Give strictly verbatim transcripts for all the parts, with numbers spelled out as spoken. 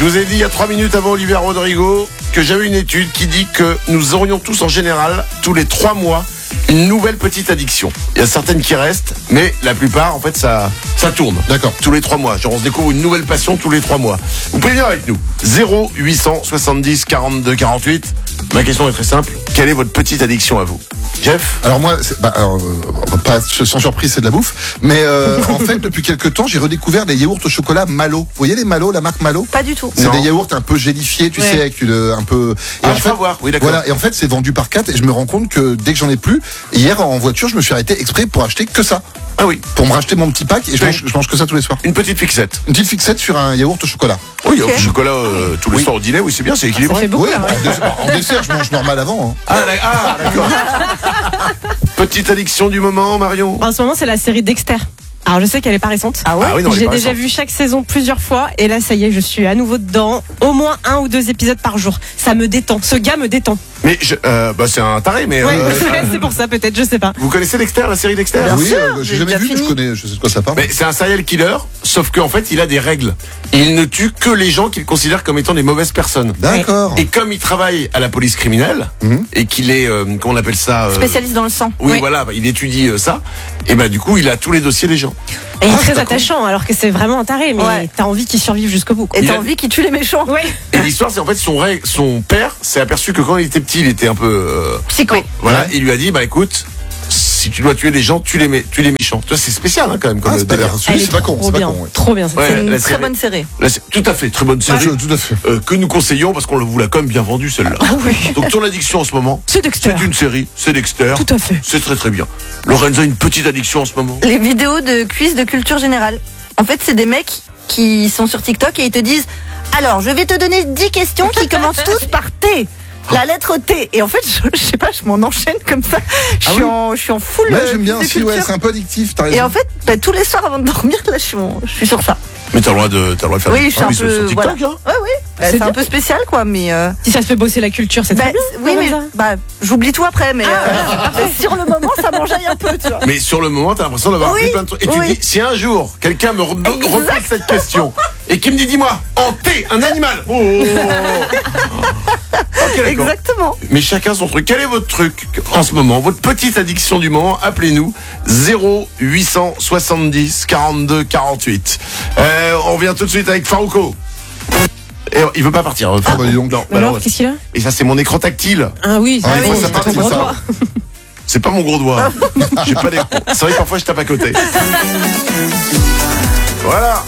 Je vous ai dit il y a trois minutes avant Olivier Rodrigo que j'avais une étude qui dit que nous aurions tous en général, tous les trois mois, une nouvelle petite addiction. Il y a certaines qui restent, mais la plupart, en fait, ça, ça tourne. D'accord. Tous les trois mois. Genre, on se découvre une nouvelle passion tous les trois mois. Vous pouvez venir avec nous. zéro huit cent soixante-dix quarante-deux quarante-huit. Ma question est très simple. Quelle est votre petite addiction à vous? Jeff? Alors moi, c'est, bah, alors, euh, pas sans surprise, c'est de la bouffe. Mais euh, en fait, depuis quelques temps, j'ai redécouvert les yaourts au chocolat Malo. Vous voyez les Malo, la marque Malo? Pas du tout. C'est Non. des yaourts un peu gélifiés, tu Ouais. sais, avec une, un peu. Et Ah, en je fait, vais voir. Oui, d'accord. voilà. Et en fait, c'est vendu par quatre. Et je me rends compte que dès que j'en ai plus, hier en voiture, je me suis arrêté exprès pour acheter que ça, Ah oui. pour me racheter mon petit pack. Et je Oui. mange, je mange que ça tous les soirs. Une petite fixette. Une petite fixette sur un yaourt au chocolat. Oui, Ok. au chocolat euh, tous les Oui. soirs au dîner. Oui, c'est bien, c'est Ça équilibré. fait beaucoup. Oui, là, bah, ouais. en, dessert, en dessert, je mange normal avant. Hein. Ah, d'ac- ah, d'accord. Petite addiction du moment, Marion? En ce moment, c'est la série Dexter. Alors, je sais qu'elle est pas récente. Ah ouais? Ah oui, non, elle est J'ai pas déjà récente. vu chaque saison plusieurs fois et là ça y est je suis à nouveau dedans, au moins un ou deux épisodes par jour. Ça me détend, ce gars me détend. Mais je, euh, bah, c'est un taré, mais Ouais, euh, c'est pour ça peut-être, je sais pas. vous connaissez Dexter, la série Dexter? Bien oui, sûr, euh, j'ai j'ai jamais déjà vu, mais je fini. connais, je sais de quoi ça parle. Mais c'est un serial killer, sauf qu'en fait, il a des règles. Il ne tue que les gens qu'il considère comme étant des mauvaises personnes. D'accord. Et comme il travaille à la police criminelle, Mhm. et qu'il est, euh, comment on appelle ça euh, Spécialiste dans le sang. Oui, Oui. voilà, bah, il étudie euh, ça. Et ben du coup, il a tous les dossiers des gens. Et il est Ah, très d'accord. attachant alors que c'est vraiment un taré, mais Ouais. t'as envie qu'il survive jusqu'au bout. quoi. Et Il t'as a- envie qu'il tue les méchants. Ouais. Et l'histoire, c'est en fait son, règle- son père s'est aperçu que quand il était petit, il était un peu, euh, Psycho. voilà, Ouais. il lui a dit, bah écoute, si tu dois tuer des gens, tue les, mé- tue les méchants. Tu vois, c'est spécial hein, quand même comme Ah, c'est pas, délire. celui, Elle est c'est pas con, trop c'est pas bien, con. Ouais. trop bien cette Ouais. série. C'est une la très série. bonne série. Là, c'est tout à fait très bonne série. Tout, tout à fait. euh, que nous conseillons parce qu'on vous l'a quand même bien vendu celle-là. Ah oui. Donc ton addiction en ce moment, C'est Dexter. c'est une série, c'est Dexter. Tout à fait. C'est très très bien. Lorenza a une petite addiction en ce moment. Les vidéos de quiz de culture générale. En fait, c'est des mecs qui sont sur TikTok et ils te disent alors, je vais te donner dix questions qui commencent tous par T. La lettre T. Et en fait, je, je sais pas, je m'en enchaîne comme ça. Je Ah suis oui. en, je suis en full. Ouais, euh, j'aime bien quiz de aussi, ouais, culture. c'est un peu addictif, t'as raison. Et en fait, bah, tous les soirs avant de dormir, là, je suis, en- je suis sur ça. Mais t'as le droit de, t'as le droit de faire Oui, des je suis un quiz sur peu. TikTok, Voilà. hein. Ouais, oui. Bah, C'est c'est un bien. peu spécial, quoi, mais. euh, Si ça se fait bosser la culture, c'est bah, très bien. oui, mais Lorenza. bah, j'oublie tout après, mais, euh, mais sur le moment, ça m'enjaille un peu, tu vois. Mais sur le moment, t'as l'impression d'avoir Oui, appris plein de trucs. Et tu oui. te dis, si un jour, quelqu'un me re- Exact. replique cette question et qui me dit, dis-moi, en T, un animal. Oh, oh, oh, oh. Ok, d'accord. Exactement. Mais chacun son truc. Quel est votre truc en ce moment? Votre petite addiction du moment? Appelez-nous zéro huit cent soixante-dix quarante-deux quarante-huit. Euh, on revient tout de suite avec Farouko. Et il veut pas partir. euh, Ah, bah, dis donc. Non, Mais alors, non. qu'est-ce qu'il a? Et ça, c'est mon écran tactile. Ah oui, Ah, c'est il faut oui, ça c'est part, ton c'est gros ça. doigt. C'est pas mon gros doigt. J'ai pas les... C'est vrai que parfois je tape à côté. Voilà.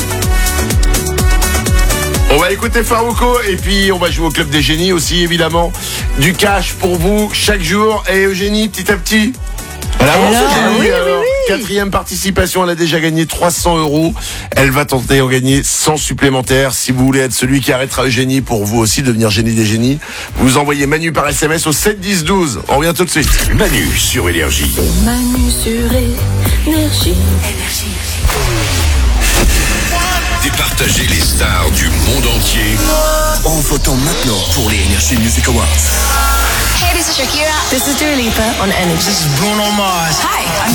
On va écouter Farouko et puis on va jouer au Club des Génies aussi évidemment. Du cash pour vous chaque jour. Et Eugénie, petit à petit. Elle avance, Alors, Eugénie, oui, oui, alors. oui. Quatrième participation, elle a déjà gagné trois cents euros. Elle va tenter d'en gagner cent supplémentaires. Si vous voulez être celui qui arrêtera Eugénie pour vous aussi devenir génie des génies, vous envoyez Manu par S M S au sept dix douze. On revient tout de suite. Manu sur Énergie. Manu sur Énergie. Départagez les stars du monde entier en votant maintenant pour les Energy Music Awards. Hey, this is Shakira. This is Dua Lipa on Energy. This is Bruno Mars. Hi, I'm